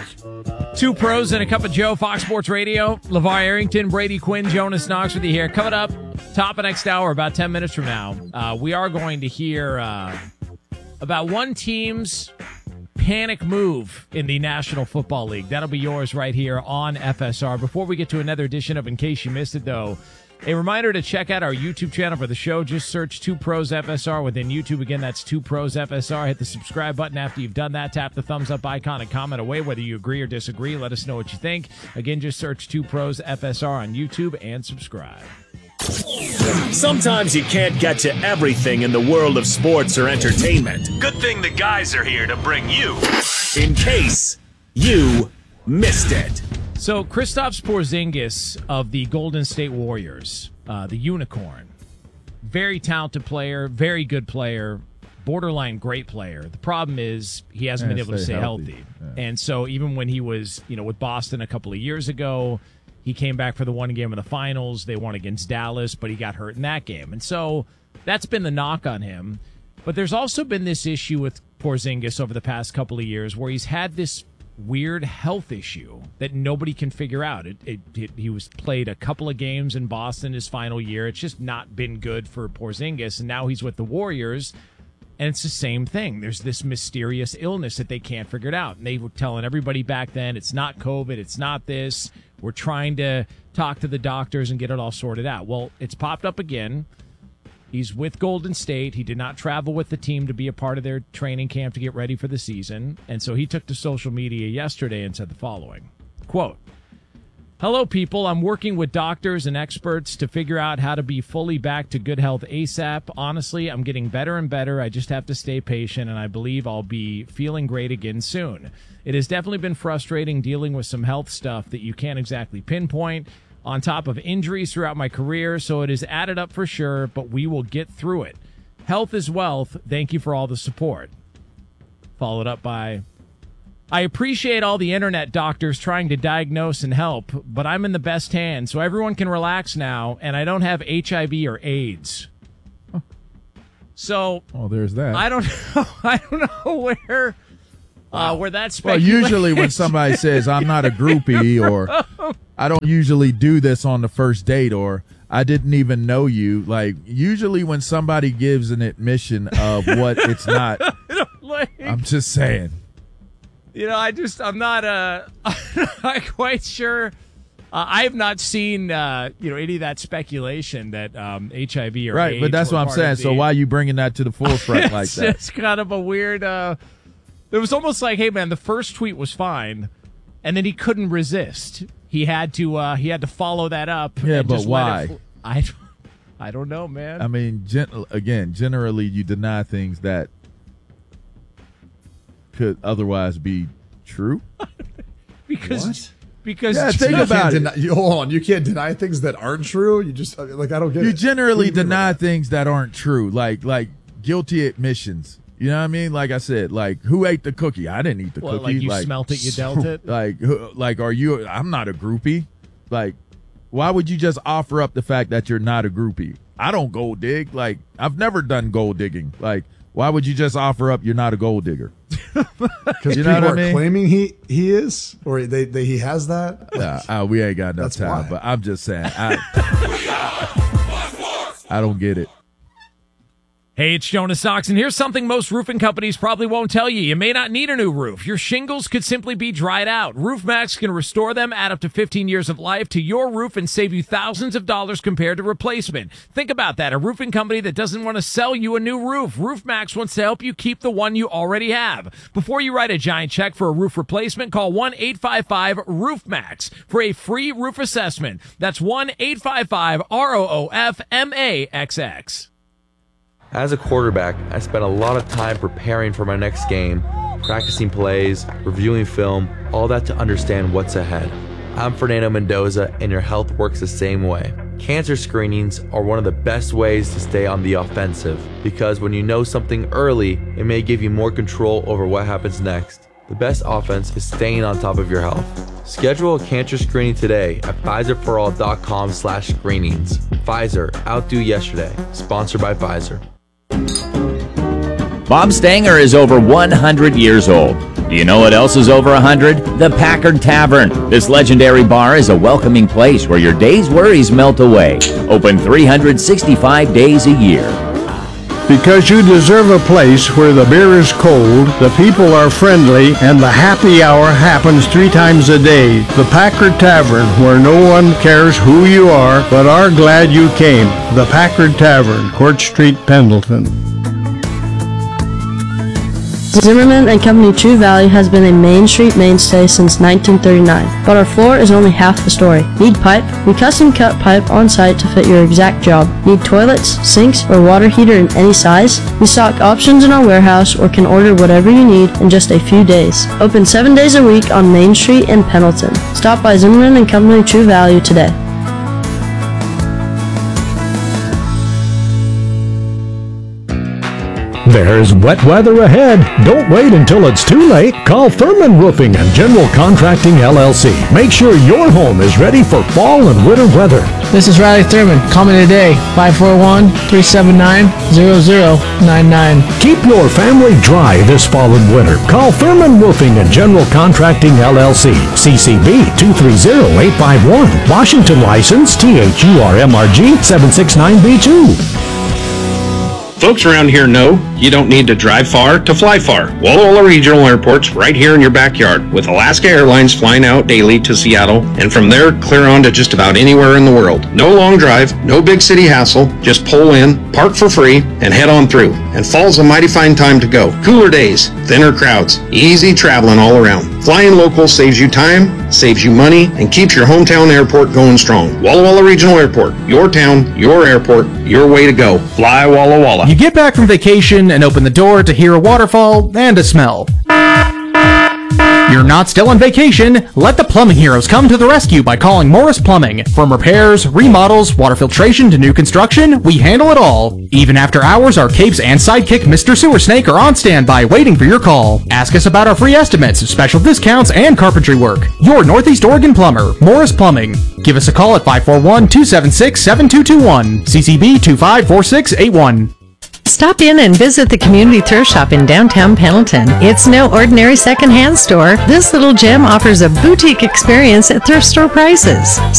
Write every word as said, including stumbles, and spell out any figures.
Two pros and a cup of Joe, Fox Sports Radio. LeVar Arrington, Brady Quinn, Jonas Knox with you here. Coming up, top of next hour, about ten minutes from now, uh, we are going to hear uh, about one team's panic move in the National Football League. That'll be yours right here on F S R. Before we get to another edition of In Case You Missed It, though, a reminder to check out our YouTube channel for the show. Just search Two Pros F S R within YouTube. Again, that's Two Pros F S R. Hit the subscribe button after you've done that. Tap the thumbs up icon and comment away whether you agree or disagree. Let us know what you think. Again, just search Two Pros F S R on YouTube and subscribe. Sometimes you can't get to everything in the world of sports or entertainment. Good thing the guys are here to bring you In Case You Missed It. So, Kristaps Porzingis of the Golden State Warriors, uh, the Unicorn, very talented player, very good player, borderline great player. The problem is he hasn't yeah, been able to stay healthy. healthy. Yeah. And so even when he was, you know, with Boston a couple of years ago, he came back for the one game of the finals. They won against Dallas, but he got hurt in that game. And so that's been the knock on him. But there's also been this issue with Porzingis over the past couple of years where he's had this weird health issue that nobody can figure out. It, it, it, he was played a couple of games in Boston his final year. It's just not been good for Porzingis, and now he's with the Warriors, and it's the same thing. There's this mysterious illness that they can't figure it out, and they were telling everybody back then, it's not COVID, it's not this. We're trying to talk to the doctors and get it all sorted out. Well, it's popped up again. He's with Golden State. He did not travel with the team to be a part of their training camp to get ready for the season. And so he took to social media yesterday and said the following, quote, "Hello, people. I'm working with doctors and experts to figure out how to be fully back to good health ASAP. Honestly, I'm getting better and better. I just have to stay patient, and I believe I'll be feeling great again soon. It has definitely been frustrating dealing with some health stuff that you can't exactly pinpoint, on top of injuries throughout my career, so it is added up for sure, but we will get through it. Health is wealth. Thank you for all the support." Followed up by, "I appreciate all the internet doctors trying to diagnose and help, but I'm in the best hands, so everyone can relax now, and I don't have H I V or AIDS." Huh. So, oh, there's that. I don't know. I don't know where... Uh, where that's well, usually when somebody says I'm not a groupie, or I don't usually do this on the first date, or I didn't even know you, like usually when somebody gives an admission of what it's not, like, I'm just saying. You know, I just I'm not uh I'm not quite sure. Uh, I have not seen uh, you know any of that speculation that um, H I V or right, AIDS but that's what I'm saying. So why are you bringing that to the forefront like that? It's kind of a weird. Uh, It was almost like, hey man, the first tweet was fine, and then he couldn't resist. He had to, uh, he had to follow that up. Yeah, and but just why? Fl- I, I don't know, man. I mean, gen- again, generally you deny things that could otherwise be true. because, what? because yeah, think about it. Deny, you, hold on, you can't deny things that aren't true. You just like I don't get you it. You generally deny things that aren't true, like like guilty admissions. You know what I mean? Like I said, like, who ate the cookie? I didn't eat the well, cookie. Like you like, smelt it, you dealt it? Like, like, are you, I'm not a groupie. Like, why would you just offer up the fact that you're not a groupie? I don't gold dig. Like, I've never done gold digging. Like, why would you just offer up you're not a gold digger? Because you people know what are I mean? claiming he, he is, or they, they he has that? Like, nah, uh, we ain't got enough time, why. but I'm just saying. I, I don't get it. Hey, it's Jonas Knox, and here's something most roofing companies probably won't tell you. You may not need a new roof. Your shingles could simply be dried out. RoofMax can restore them, add up to fifteen years of life to your roof, and save you thousands of dollars compared to replacement. Think about that, a roofing company that doesn't want to sell you a new roof. RoofMax wants to help you keep the one you already have. Before you write a giant check for a roof replacement, call one eight five five roof max for a free roof assessment. That's one eight five five R O O F M A X X. As a quarterback, I spent a lot of time preparing for my next game, practicing plays, reviewing film, all that to understand what's ahead. I'm Fernando Mendoza, and your health works the same way. Cancer screenings are one of the best ways to stay on the offensive, because when you know something early, it may give you more control over what happens next. The best offense is staying on top of your health. Schedule a cancer screening today at Pfizer for all dot com slash screenings. Pfizer, outdo yesterday. Sponsored by Pfizer. Bob Stanger is over one hundred years old. Do you know what else is over one hundred? The Packard Tavern. This legendary bar is a welcoming place where your day's worries melt away. Open three hundred sixty-five days a year. Because you deserve a place where the beer is cold, the people are friendly, and the happy hour happens three times a day. The Packard Tavern, where no one cares who you are, but are glad you came. The Packard Tavern, Court Street, Pendleton. Zimmerman and Company True Value has been a Main Street mainstay since nineteen thirty-nine, but our floor is only half the story. Need pipe? We custom cut pipe on site to fit your exact job. Need toilets, sinks, or water heater in any size? We stock options in our warehouse or can order whatever you need in just a few days. Open seven days a week on Main Street in Pendleton. Stop by Zimmerman and Company True Value today. There's wet weather ahead. Don't wait until it's too late. Call Thurman Roofing and General Contracting L L C. Make sure your home is ready for fall and winter weather. This is Riley Thurman. Call me today, five four one, three seven nine, zero zero nine nine. Keep your family dry this fall and winter. Call Thurman Roofing and General Contracting L L C. C C B two three zero eight five one. Washington license T H U R M R G seven six nine B two. Folks around here know you don't need to drive far to fly far. Walla Walla Regional Airport's right here in your backyard, with Alaska Airlines flying out daily to Seattle, and from there clear on to just about anywhere in the world. No long drive, no big city hassle, just pull in, park for free, and head on through. And fall's a mighty fine time to go. Cooler days, thinner crowds, easy traveling all around. Flying local saves you time, saves you money, and keeps your hometown airport going strong. Walla Walla Regional Airport, your town, your airport, your way to go. Fly Walla Walla. You get back from vacation and open the door to hear a waterfall and a smell. You're not still on vacation. Let the plumbing heroes come to the rescue by calling Morris Plumbing. From repairs, remodels, water filtration to new construction, we handle it all. Even after hours, our capes and sidekick Mister Sewer Snake are on standby waiting for your call. Ask us about our free estimates, special discounts, and carpentry work. Your Northeast Oregon plumber, Morris Plumbing. Give us a call at five four one, two seven six, seven two two one. C C B two five four six eight one. Stop in and visit the Community Thrift Shop in downtown Pendleton. It's no ordinary secondhand store. This little gem offers a boutique experience at thrift store prices.